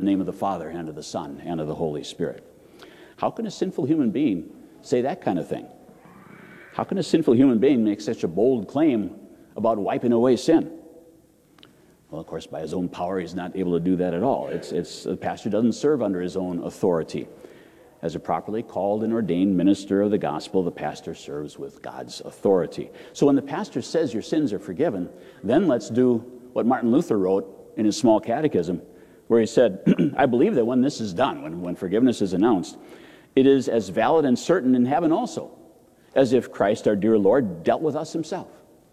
name of the Father, and of the Son, and of the Holy Spirit. How can a sinful human being say that kind of thing? How can a sinful human being make such a bold claim about wiping away sin? Well, of course, by his own power, he's not able to do that at all. The pastor doesn't serve under his own authority. As a properly called and ordained minister of the gospel, the pastor serves with God's authority. So when the pastor says your sins are forgiven, then let's do what Martin Luther wrote in his small catechism, where he said, I believe that when this is done, when forgiveness is announced, it is as valid and certain in heaven also, as if Christ our dear Lord dealt with us himself.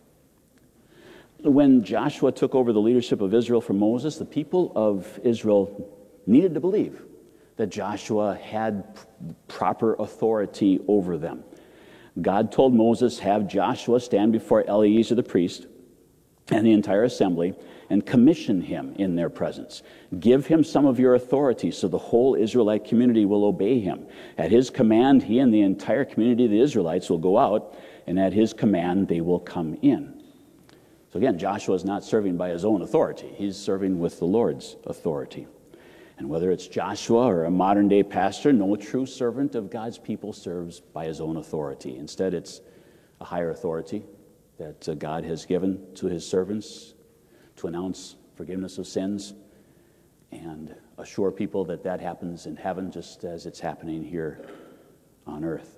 When Joshua took over the leadership of Israel from Moses, the people of Israel needed to believe that Joshua had proper authority over them. God told Moses, have Joshua stand before Eleazar the priest and the entire assembly and commission him in their presence. Give him some of your authority so the whole Israelite community will obey him. At his command, he and the entire community of the Israelites will go out, and at his command, they will come in. So again, Joshua is not serving by his own authority. He's serving with the Lord's authority. And whether it's Joshua or a modern-day pastor, no true servant of God's people serves by his own authority. Instead, it's a higher authority that God has given to his servants to announce forgiveness of sins and assure people that that happens in heaven just as it's happening here on earth.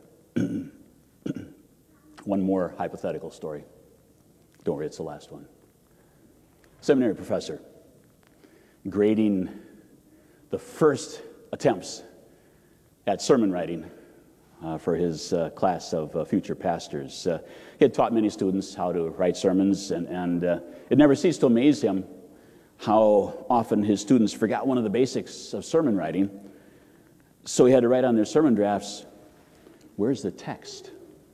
One more hypothetical story. Don't worry, it's the last one. Seminary professor grading the first attempts at sermon writing for his class of future pastors. He had taught many students how to write sermons, and it never ceased to amaze him how often his students forgot one of the basics of sermon writing. So he had to write on their sermon drafts, where's the text?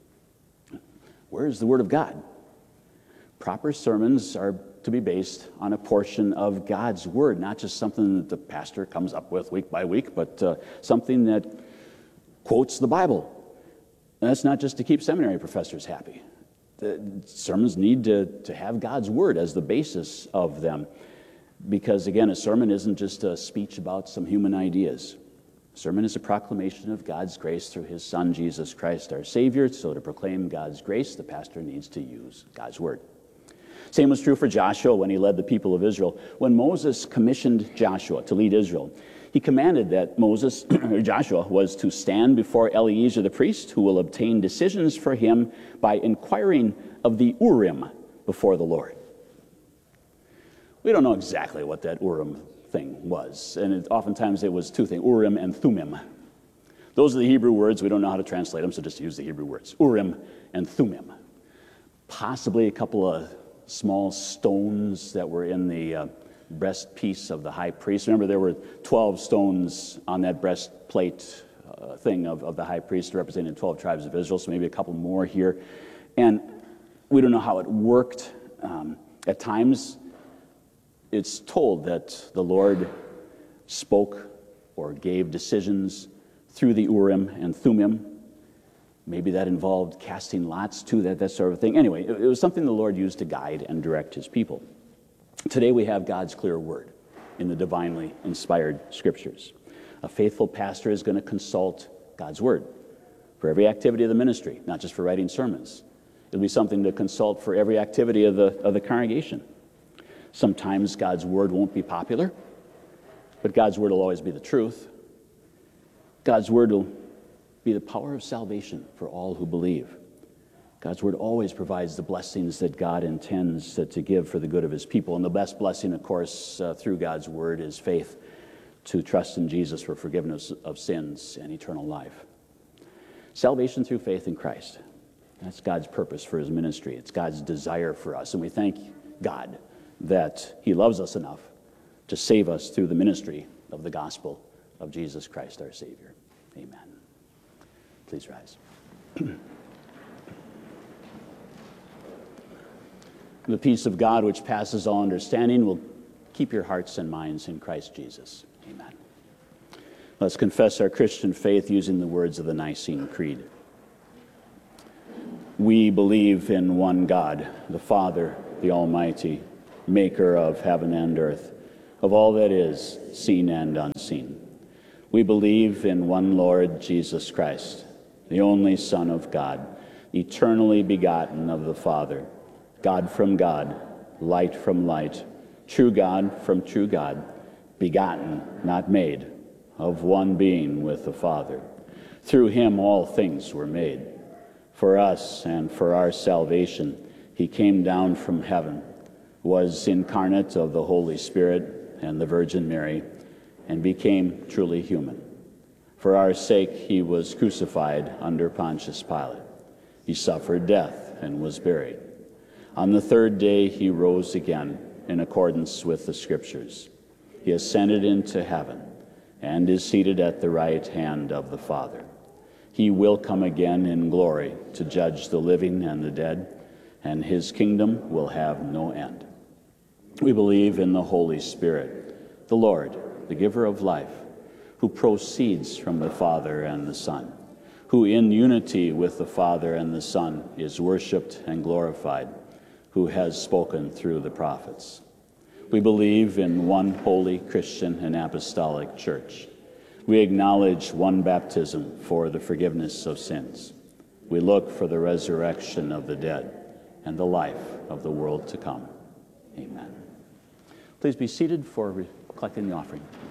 Where's the Word of God? Proper sermons are to be based on a portion of God's Word, not just something that the pastor comes up with week by week, but something that quotes the Bible. And that's not just to keep seminary professors happy. The sermons need to have God's Word as the basis of them, because, again, a sermon isn't just a speech about some human ideas. A sermon is a proclamation of God's grace through his Son, Jesus Christ, our Savior. So to proclaim God's grace, the pastor needs to use God's Word. Same was true for Joshua when he led the people of Israel. When Moses commissioned Joshua to lead Israel, he commanded that Joshua was to stand before Eleazar the priest, who will obtain decisions for him by inquiring of the Urim before the Lord. We don't know exactly what that Urim thing was, and oftentimes it was two things, Urim and Thummim. Those are the Hebrew words. We don't know how to translate them, so just use the Hebrew words, Urim and Thummim. Possibly a couple of small stones that were in the breastpiece of the high priest. Remember, there were 12 stones on that breastplate thing of the high priest representing the 12 tribes of Israel, so maybe a couple more here. And we don't know how it worked. At times, it's told that the Lord spoke or gave decisions through the Urim and Thummim. Maybe that involved casting lots too, that sort of thing. Anyway, it was something the Lord used to guide and direct his people. Today we have God's clear word in the divinely inspired scriptures. A faithful pastor is going to consult God's word for every activity of the ministry, not just for writing sermons. It'll be something to consult for every activity of the congregation. Sometimes God's word won't be popular, but God's word will always be the truth. God's word will be the power of salvation for all who believe. God's word always provides the blessings that God intends to give for the good of his people. And the best blessing, of course, through God's word is faith to trust in Jesus for forgiveness of sins and eternal life. Salvation through faith in Christ. That's God's purpose for his ministry. It's God's desire for us. And we thank God that he loves us enough to save us through the ministry of the gospel of Jesus Christ, our Savior. Amen. Please rise. The peace of God, which passes all understanding, will keep your hearts and minds in Christ Jesus. Amen. Let's confess our Christian faith using the words of the Nicene Creed. We believe in one God, the Father, the Almighty, maker of heaven and earth, of all that is seen and unseen. unseen. We believe in one Lord Jesus Christ, the only Son of God, eternally begotten of the Father, God from God, light from light, true God from true God, begotten, not made, of one being with the Father. Through him all things were made. For us and for our salvation, he came down from heaven, was incarnate of the Holy Spirit and the Virgin Mary, and became truly human. For our sake he was crucified under Pontius Pilate. He suffered death and was buried. On the third day he rose again in accordance with the Scriptures. He ascended into heaven and is seated at the right hand of the Father. He will come again in glory to judge the living and the dead, and his kingdom will have no end. We believe in the Holy Spirit, the Lord, the giver of life, who proceeds from the Father and the Son, who in unity with the Father and the Son is worshiped and glorified, who has spoken through the prophets. We believe in one holy Christian and apostolic church. We acknowledge one baptism for the forgiveness of sins. We look for the resurrection of the dead and the life of the world to come. Amen. Please be seated for collecting the offering.